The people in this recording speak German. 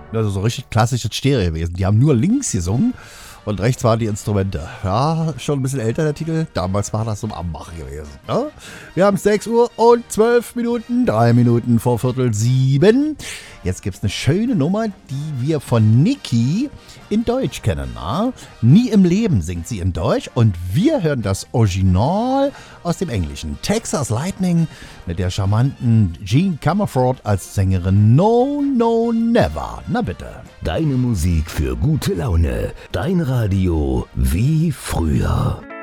Also so richtig klassisches Stereowesen. Die haben nur links gesungen und rechts waren die Instrumente. Ja, schon ein bisschen älter der Titel. Damals war das zum Anmachen gewesen. Ne? Wir haben 6 Uhr und 12 Minuten, 3 Minuten vor Viertel 7. Jetzt gibt es eine schöne Nummer, die wir von Niki in Deutsch kennen. Na? Nie im Leben singt sie in Deutsch und wir hören das Original aus dem Englischen. Texas Lightning mit der charmanten Jean Comerford als Sängerin No, No, Never. Na bitte. Deine Musik für gute Laune. Dein Radio wie früher.